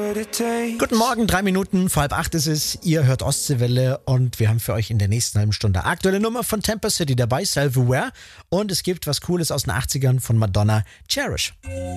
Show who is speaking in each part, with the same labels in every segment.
Speaker 1: Guten Morgen, 3 Minuten, vor 7:30 ist es. Ihr hört Ostseewelle und wir haben für euch in der nächsten halben Stunde aktuelle Nummer von Temper City dabei, Self-Aware. Und es gibt was Cooles aus den 80ern von Madonna, Cherish.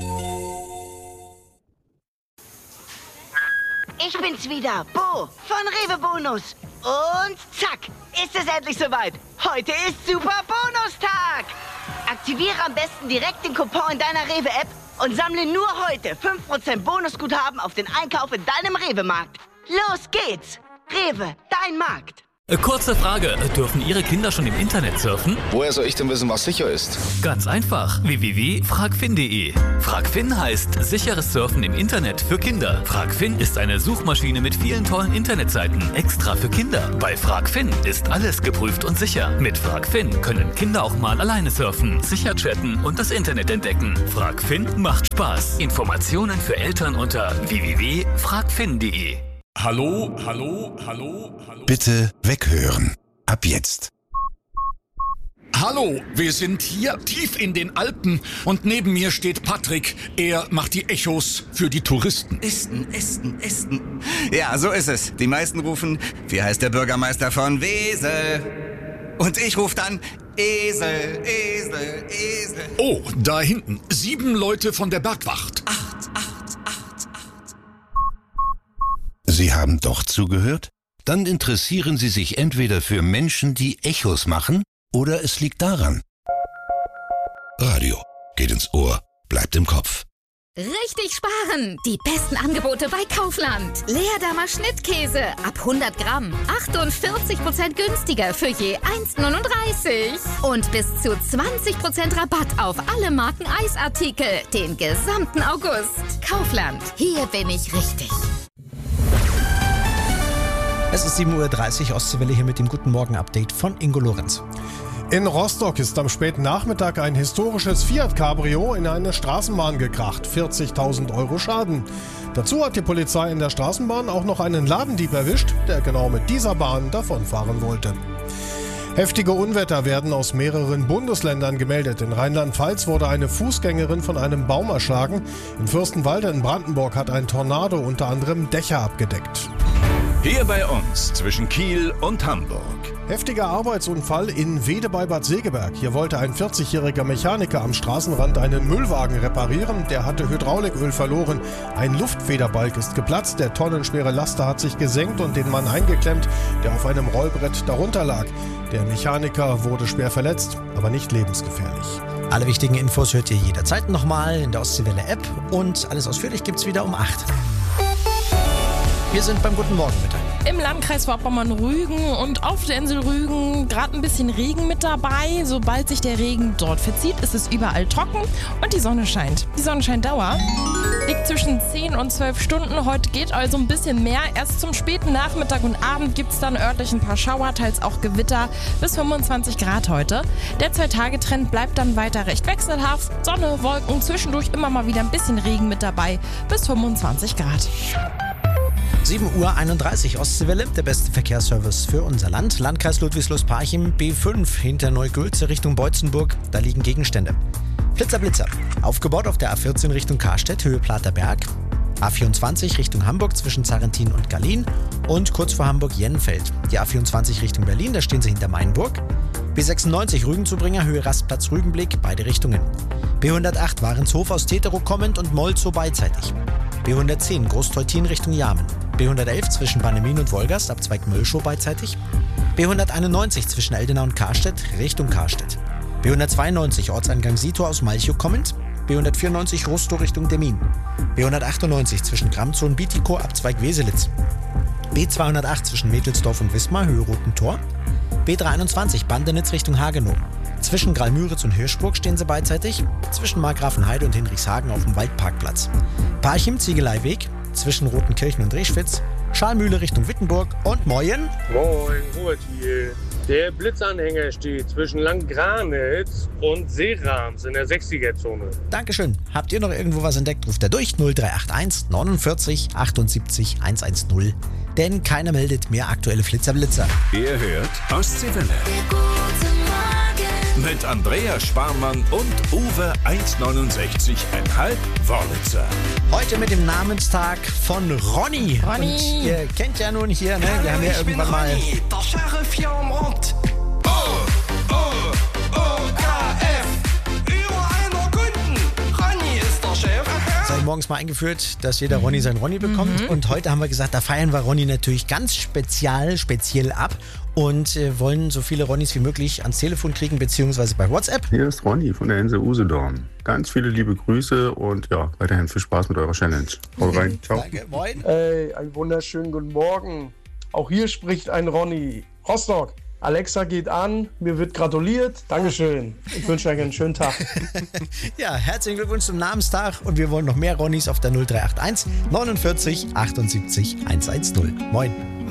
Speaker 2: Ich bin's wieder, Bo von Rewe Bonus. Und zack, ist es endlich soweit. Heute ist Super Bonustag. Aktiviere am besten direkt den Coupon in deiner Rewe-App und sammle nur heute 5% Bonusguthaben auf den Einkauf in deinem Rewe-Markt. Los geht's. Rewe, dein Markt.
Speaker 3: Kurze Frage, dürfen Ihre Kinder schon im Internet surfen?
Speaker 4: Woher soll ich denn wissen, was sicher ist?
Speaker 3: Ganz einfach, www.fragfin.de. Fragfin heißt sicheres Surfen im Internet für Kinder. Fragfin ist eine Suchmaschine mit vielen tollen Internetseiten, extra für Kinder. Bei Fragfin ist alles geprüft und sicher. Mit Fragfin können Kinder auch mal alleine surfen, sicher chatten und das Internet entdecken. Fragfin macht Spaß. Informationen für Eltern unter www.fragfin.de.
Speaker 5: Hallo.
Speaker 6: Bitte weghören. Ab jetzt.
Speaker 5: Hallo, wir sind hier tief in den Alpen und neben mir steht Patrick. Er macht die Echos für die Touristen.
Speaker 7: Esten. Ja, so ist es. Die meisten rufen, wie heißt der Bürgermeister von Wesel? Und ich rufe dann, Esel.
Speaker 5: Oh, da hinten, 7 Leute von der Bergwacht.
Speaker 6: Sie haben doch zugehört? Dann interessieren Sie sich entweder für Menschen, die Echos machen, oder es liegt daran. Radio geht ins Ohr, bleibt im Kopf.
Speaker 8: Richtig sparen! Die besten Angebote bei Kaufland. Leerdammer Schnittkäse ab 100 Gramm. 48% günstiger für je 1,39. Und bis zu 20% Rabatt auf alle Marken Eisartikel. Den gesamten August. Kaufland. Hier bin ich richtig.
Speaker 1: Es ist 7:30 Uhr, Ostseewelle hier mit dem Guten Morgen-Update von Ingo Lorenz.
Speaker 9: In Rostock ist am späten Nachmittag ein historisches Fiat Cabrio in eine Straßenbahn gekracht. 40.000 Euro Schaden. Dazu hat die Polizei in der Straßenbahn auch noch einen Ladendieb erwischt, der genau mit dieser Bahn davonfahren wollte. Heftige Unwetter werden aus mehreren Bundesländern gemeldet. In Rheinland-Pfalz wurde eine Fußgängerin von einem Baum erschlagen. In Fürstenwalde in Brandenburg hat ein Tornado unter anderem Dächer abgedeckt.
Speaker 10: Hier bei uns zwischen Kiel und Hamburg.
Speaker 9: Heftiger Arbeitsunfall in Wede bei Bad Segeberg. Hier wollte ein 40-jähriger Mechaniker am Straßenrand einen Müllwagen reparieren. Der hatte Hydrauliköl verloren. Ein Luftfederbalg ist geplatzt. Der tonnenschwere Laster hat sich gesenkt und den Mann eingeklemmt, der auf einem Rollbrett darunter lag. Der Mechaniker wurde schwer verletzt, aber nicht lebensgefährlich.
Speaker 1: Alle wichtigen Infos hört ihr jederzeit nochmal in der Ostseewelle-App und alles ausführlich gibt's wieder um 8. Wir sind beim Guten Morgen Mittag.
Speaker 11: Im Landkreis Vorpommern-Rügen und auf der Insel Rügen gerade ein bisschen Regen mit dabei. Sobald sich der Regen dort verzieht, ist es überall trocken und die Sonne scheint. Die Sonnenscheindauer liegt zwischen 10 und 12 Stunden. Heute geht also ein bisschen mehr. Erst zum späten Nachmittag und Abend gibt es dann örtlich ein paar Schauer, teils auch Gewitter, bis 25 Grad heute. Der 2-Tage-Trend bleibt dann weiter recht wechselhaft. Sonne, Wolken, zwischendurch immer mal wieder ein bisschen Regen mit dabei, bis 25 Grad.
Speaker 1: 7:31 Uhr, Ostseewelle, der beste Verkehrsservice für unser Land. Landkreis Ludwigslust-Parchim, B5 hinter Neugülze Richtung Beutzenburg, da liegen Gegenstände. Blitzer. Aufgebaut auf der A14 Richtung Karstedt, Höhe Platerberg. A24 Richtung Hamburg zwischen Zarrentin und Gallien und kurz vor Hamburg-Jenfeld. Die A24 Richtung Berlin, da stehen sie hinter Mainburg. B96 Rügenzubringer, Höhe Rastplatz Rügenblick, beide Richtungen. B108 Warenshof aus Teterow kommend und Molzow beidseitig. B110 Großteutin Richtung Jarmen. B111 zwischen Bannemin und Wolgast, Abzweig Mölschow beidseitig. B191 zwischen Eldenau und Karstedt, Richtung Karstedt. B192 Ortseingang Sito aus Malchow kommend. B194 Rostow Richtung Demmin. B198 zwischen Gramzow und Bitikow, Abzweig Weselitz. B208 zwischen Mädelsdorf und Wismar, Höhe Roten Tor. B321 Bandenitz Richtung Hagenow. Zwischen Gralmüritz und Hirschburg stehen sie beidseitig. Zwischen Markgrafenheide und Hinrichshagen auf dem Waldparkplatz. Parchim Ziegeleiweg zwischen Rotenkirchen und Reschwitz. Schalmühle Richtung Wittenburg und Moin.
Speaker 12: Moin, Robert hier. Der Blitzanhänger steht zwischen Langgranitz und Seerams in der 60er-Zone.
Speaker 1: Dankeschön. Habt ihr noch irgendwo was entdeckt? Ruft er durch 0381 49 78 110. Denn keiner meldet mehr aktuelle Flitzer.
Speaker 10: Ihr hört Ostseewelle. Mit Andrea Sparmann und Uwe 1,69,5 Wörlitzer.
Speaker 1: Heute mit dem Namenstag von Ronny.
Speaker 11: Ronny.
Speaker 1: Und ihr kennt ja nun hier, ne? Wir haben ja irgendwann mal...
Speaker 13: Der Sheriff hier am Ort. O-O-O-K-F. Über einer Kunden. Ronny ist der Chef.
Speaker 1: Seit morgens mal eingeführt, dass jeder Ronny sein Ronny bekommt. Und heute haben wir gesagt, da feiern wir Ronny natürlich ganz speziell ab und wollen so viele Ronnys wie möglich ans Telefon kriegen, beziehungsweise bei WhatsApp.
Speaker 14: Hier ist Ronny von der Insel Usedorn. Ganz viele liebe Grüße und ja, weiterhin viel Spaß mit eurer Challenge. Haut rein, ciao.
Speaker 1: Danke, moin.
Speaker 15: Hey, einen wunderschönen guten Morgen. Auch hier spricht ein Ronny. Rostock. Alexa geht an, mir wird gratuliert. Dankeschön. Ich wünsche euch einen schönen Tag.
Speaker 1: Ja, herzlichen Glückwunsch zum Namenstag und wir wollen noch mehr Ronnys auf der 0381 49 78 110. Moin.